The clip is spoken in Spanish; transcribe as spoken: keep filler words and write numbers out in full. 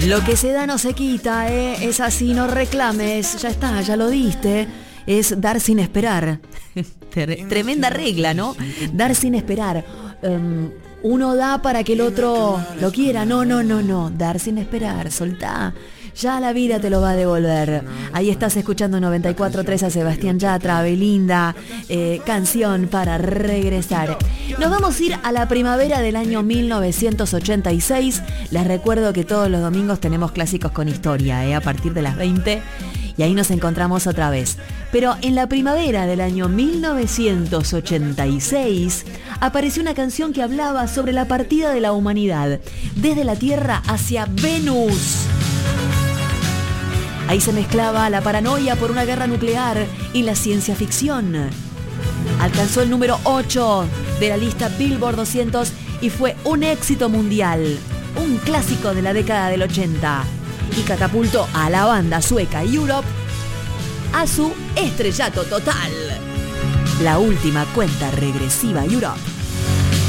Lo que se da no se quita, ¿eh? Es así, no reclames. Ya está, ya lo diste. Es dar sin esperar. Tremenda regla, ¿no? Dar sin esperar. Um, uno da para que el otro lo quiera. No, no, no, no. Dar sin esperar. Soltá. Ya la vida te lo va a devolver. Ahí estás escuchando noventa y cuatro punto tres a Sebastián Yatra, Belinda, eh, canción para regresar. Nos vamos a ir a la primavera del año mil novecientos ochenta y seis. Les recuerdo que todos los domingos tenemos clásicos con historia, eh, a partir de las veinte. Y ahí nos encontramos otra vez. Pero en la primavera del año mil novecientos ochenta y seis apareció una canción que hablaba sobre la partida de la humanidad desde la Tierra hacia Venus. Ahí se mezclaba la paranoia por una guerra nuclear y la ciencia ficción. Alcanzó el número ocho de la lista Billboard doscientos y fue un éxito mundial. Un clásico de la década del ochenta. Y catapultó a la banda sueca Europe a su estrellato total. La última cuenta regresiva Europe.